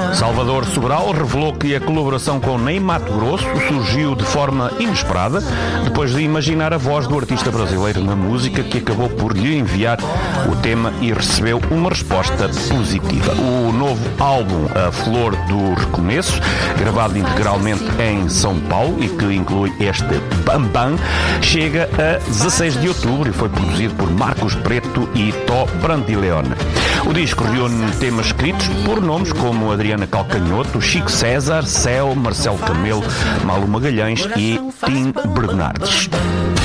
Salvador Sobral revelou que a colaboração com Ney Matogrosso surgiu de forma inesperada, depois de imaginar a voz do artista brasileiro na música, que acabou por lhe enviar o tema e recebeu uma resposta positiva. O novo álbum, A Flor do Recomeço, gravado integralmente em São Paulo e que inclui este Bam Bam, chega a 16 de outubro e foi produzido por Marcos Preto e Tó Brandileone. O disco reúne temas escritos por nomes como Adriana Calcanhoto, Chico César, Céu, Marcelo Camelo, Malu Magalhães e Tim Bernardes.